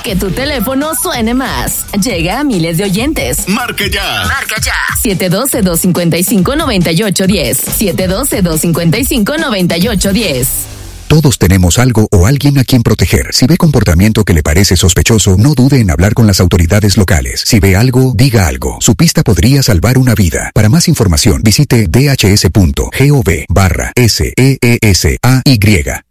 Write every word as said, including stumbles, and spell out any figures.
que tu teléfono suene más. Llega a miles de oyentes. Marca ya. Marca ya. siete uno dos, dos cinco cinco, nueve ocho uno cero. siete uno dos, dos cinco cinco, nueve ocho uno cero. Todos tenemos algo o alguien a quien proteger. Si ve comportamiento que le parece sospechoso, no dude en hablar con las autoridades locales. Si ve algo, diga algo. Su pista podría salvar una vida. Para más información, visite dhs punto gov barra S E E S A Y.